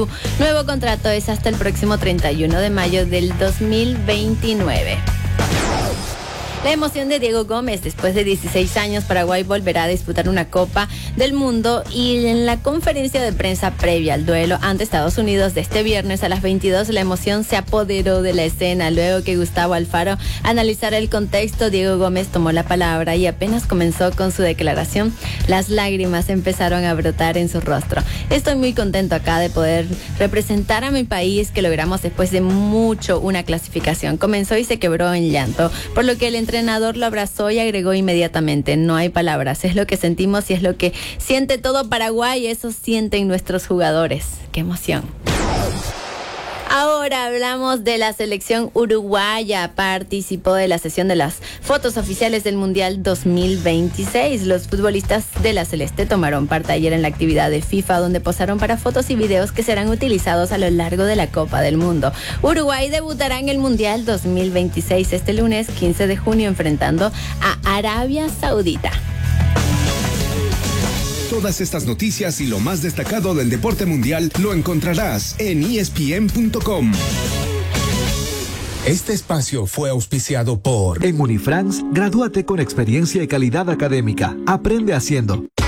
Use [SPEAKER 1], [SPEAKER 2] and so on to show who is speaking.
[SPEAKER 1] Nuevo contrato es hasta el próximo 31 de mayo del 2029. La emoción de Diego Gómez: después de 16 años, Paraguay volverá a disputar una Copa del Mundo, y en la conferencia de prensa previa al duelo ante Estados Unidos de este viernes a las 22, la emoción se apoderó de la escena. Luego que Gustavo Alfaro analizara el contexto, Diego Gómez tomó la palabra y apenas comenzó con su declaración, las lágrimas empezaron a brotar en su rostro. Estoy muy contento acá de poder representar a mi país, que logramos después de mucho una clasificación. Comenzó y se quebró en llanto, por lo que el entrenador lo abrazó y agregó inmediatamente: no hay palabras, es lo que sentimos y es lo que siente todo Paraguay, eso sienten nuestros jugadores. ¡Qué emoción! Ahora hablamos de la selección uruguaya. Participó de la sesión de las fotos oficiales del Mundial 2026. Los futbolistas de la Celeste tomaron parte ayer en la actividad de FIFA, donde posaron para fotos y videos que serán utilizados a lo largo de la Copa del Mundo. Uruguay debutará en el Mundial 2026 este lunes 15 de junio enfrentando a Arabia Saudita.
[SPEAKER 2] Todas estas noticias y lo más destacado del deporte mundial lo encontrarás en ESPN.com.
[SPEAKER 3] Este espacio fue auspiciado por...
[SPEAKER 4] En Unifrance, gradúate con experiencia y calidad académica. Aprende haciendo.